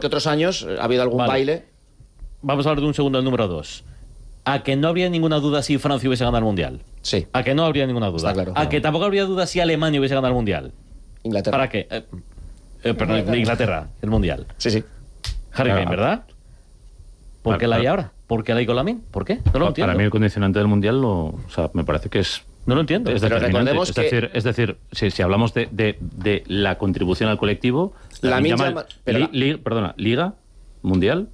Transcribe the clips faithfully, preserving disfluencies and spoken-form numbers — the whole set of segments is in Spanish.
que otros años ha habido algún vale. baile. Vamos a hablar de un segundo, el número dos. ¿A que no habría ninguna duda si Francia hubiese ganado el Mundial? Sí. ¿A que no habría ninguna duda? Está claro. ¿A que tampoco habría duda si Alemania hubiese ganado el Mundial? Inglaterra. ¿Para qué? Eh, eh, perdón, Inglaterra. Inglaterra, el Mundial. Sí, sí. Harry Kane, ¿verdad? ¿Por qué la hay ahora? ¿Por qué la hay con Lamin? ¿Por qué? No lo entiendo. Para mí el condicionante del Mundial, lo, o sea, me parece que es... No lo entiendo. Es Pero determinante. recordemos Es que- decir, es decir si, si hablamos de, de, de la contribución al colectivo, Lamine Yamal- Yamal- pero li- la- li- perdona, Liga, Mundial,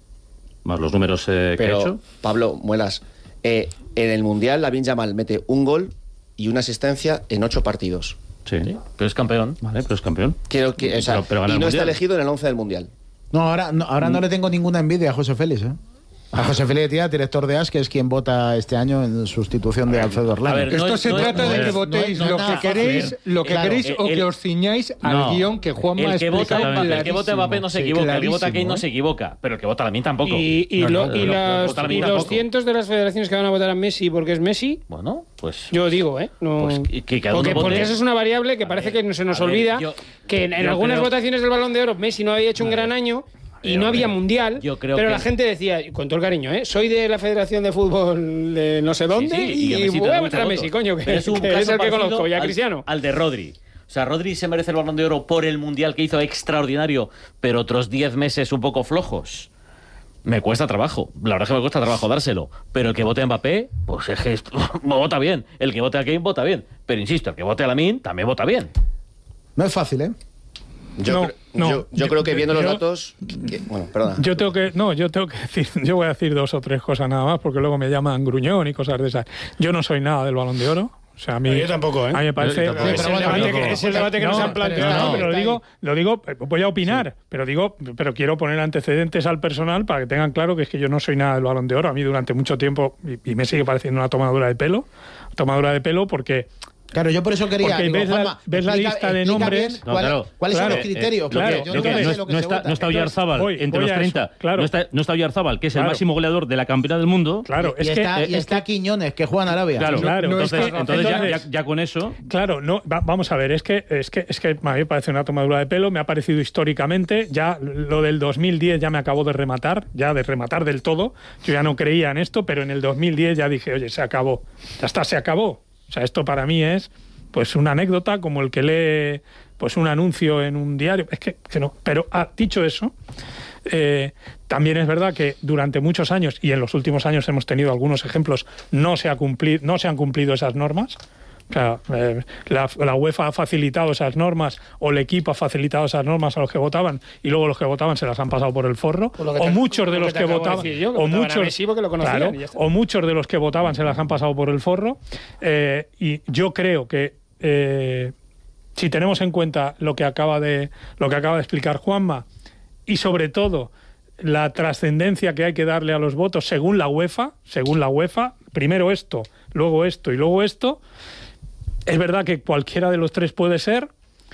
más los números eh, que ha Pero, hecho. Pablo, muelas. Eh, en el Mundial, Lamine Yamal mete un gol y una asistencia en ocho partidos. Sí. Sí, pero es campeón. Vale, pero es campeón. Quiero que, o sea, Pero- pero gana y el no está Mundial. elegido en el once del Mundial. No, ahora no, ahora no le tengo ninguna envidia a José Félix, ¿eh? A José Félix Díaz, director de A S, que es quien vota este año en sustitución de Alfredo Orlando. A ver, Esto no es- se no es- trata no de es- que no votéis no es lo nada que queréis, fácil. lo que Claro, queréis o el- que os ciñáis al No. guión que Juanma ha El que vota explicado Mbappé, el que clarísimo. vota Mbappé no se Sí, equivoca, el que vota Kane clarísimo, no ¿eh? se equivoca, pero el que vota Lamin tampoco. Y, y, No, lo- no, y no, las- vota y Lamin los tampoco. cientos de las federaciones que van a votar a Messi porque es Messi, Bueno, pues... yo digo, ¿eh? No, Pues que- que cada uno porque, vote. porque eso es una variable que A parece ver, que se nos a ver, olvida, yo- que en, en yo algunas creo- votaciones del Balón de Oro Messi no había hecho un gran año y ver, no había hombre, Mundial, yo creo pero que- la gente decía, con todo el cariño, ¿eh? Soy de la Federación de Fútbol de no sé dónde Sí, sí, que y, Messi voy a tendrá votar a mucho Messi, voto. coño, que, Pero es un que caso es el que parecido conozco, ya al- Cristiano. Al de Rodri. O sea, Rodri se merece el Balón de Oro por el Mundial que hizo extraordinario, pero otros diez meses un poco flojos. Me cuesta trabajo. La verdad es que me cuesta trabajo dárselo. Pero el que vote a Mbappé, pues es que es- vota bien. El que vote a Kane vota bien. Pero insisto, el que vote a Lamine también vota bien. No es fácil, ¿eh? Yo, No, creo, no, yo, yo yo- creo que viendo los yo- datos... que- bueno, perdona. Yo tengo que, no, yo tengo que decir, yo voy a decir dos o tres cosas nada más, porque luego me llaman gruñón y cosas de esas. Yo no soy nada del Balón de Oro. O sea, a mí, No, yo tampoco, ¿eh? A mí me parece. Yo tampoco. Es el bueno, debate tampoco. que, es el debate que nos No, han planteado. No, no, pero lo está digo, lo digo, voy a opinar, pero digo, pero quiero poner antecedentes al personal para que tengan claro que es que yo no soy nada del Balón de Oro. A mí durante mucho tiempo, y, y me sigue pareciendo una tomadura de pelo, tomadura de pelo porque Claro, yo por eso quería. Porque digo, ves la- Juanma, ves la explica- lista de explica nombres. bien No, cuál- claro. ¿Cuáles Claro, son los criterios? claro, Porque yo yo creo no que sé no, lo que no se está, vota. no está Oyarzábal Voy- entre voy los a eso, treinta. claro. No está, no está Oyarzábal, que es Claro. el máximo goleador de la campeona del mundo. claro, Y es que está, y es está que- Quiñones, que juega en Arabia. Claro, Claro, no, entonces, es que- entonces ya, entonces- ya- ya con eso. Claro, no, va- vamos a ver, es que, es que es que a mí me parece una tomadura de pelo, me ha parecido históricamente, ya lo del dos mil diez ya me acabó de rematar, ya de rematar del todo, yo ya no creía en esto, pero en el dos mil diez ya dije, oye, se acabó, ya está, se acabó. O sea, esto para mí es pues una anécdota como el que lee pues un anuncio en un diario, es que, que no, pero ah, dicho eso, eh, también es verdad que durante muchos años, y en los últimos años hemos tenido algunos ejemplos, no se, ha cumpli- no se han cumplido esas normas. O sea, eh, la, la UEFA ha facilitado esas normas o el equipo ha facilitado esas normas a los que votaban y luego los que votaban se las han pasado por el forro. Pues lo que o te- muchos de lo los que que, te acabo de votaban decir yo, que o votaban a muchos Messi porque lo conocían claro, y ya está. o muchos de los que votaban se las han pasado por el forro. Eh, y yo creo que eh, si tenemos en cuenta lo que acaba de lo que acaba de explicar Juanma y sobre todo la trascendencia que hay que darle a los votos según la UEFA, según la UEFA, primero esto, luego esto y luego esto. Es verdad que cualquiera de los tres puede ser,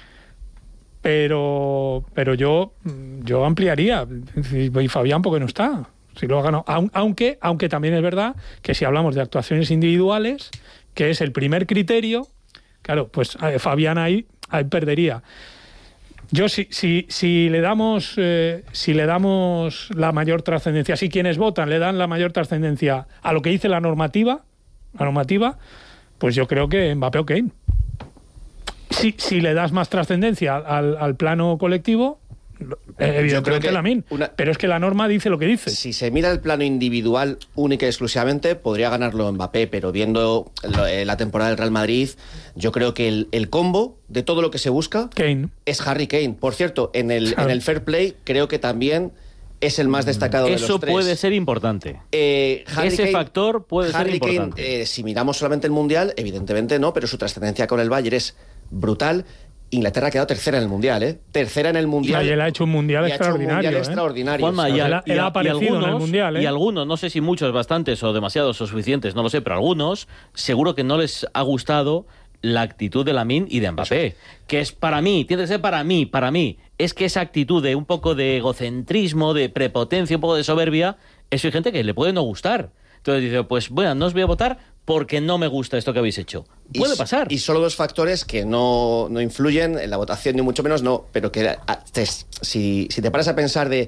pero pero yo yo ampliaría. Y Fabián, ¿por qué no está? Si lo ha ganado. Aun- Aunque, aunque también es verdad que si hablamos de actuaciones individuales, que es el primer criterio, claro, pues eh, Fabián ahí, ahí perdería. Yo si, si, si le damos eh, si le damos la mayor trascendencia, si quienes votan le dan la mayor trascendencia a lo que dice la normativa, la normativa, pues yo creo que Mbappé o Kane. Si, si le das más trascendencia al, al plano colectivo, eh, evidentemente que Lamine. una- Pero es que la norma dice lo que dice. Si se mira el plano individual única y exclusivamente, podría ganarlo Mbappé, pero viendo lo- eh, la temporada del Real Madrid, yo creo que el, el combo de todo lo que se busca Kane. es Harry Kane. Por cierto, en el, Claro. en el Fair Play creo que también es el más destacado de Eso los tres. puede ser importante. Eh, Harry Ese Kane- factor puede ser Harry importante. Kane, eh, si miramos solamente el Mundial, evidentemente no, pero su trascendencia con el Bayern es brutal. Inglaterra ha quedado tercera en el Mundial, ¿eh? Tercera en el Mundial. Y él ha hecho un mundial Y ha hecho un extraordinario. mundial ¿eh? extraordinario. Juanma, O sea, y, él al- ha- él y ha a- y aparecido en el algunos, Mundial, ¿eh? y algunos, no sé si muchos, bastantes o demasiados o suficientes, no lo sé, pero algunos seguro que no les ha gustado la actitud de Lamine y de Mbappé, que es para mí, tiene que ser para mí, para mí, es que esa actitud de un poco de egocentrismo, de prepotencia, un poco de soberbia, eso hay gente que le puede no gustar. Entonces dice, pues bueno, no os voy a votar porque no me gusta esto que habéis hecho. Y Puede s- pasar. Y solo dos factores que no, no influyen en la votación, ni mucho menos no, pero que a- te- si, si te paras a pensar de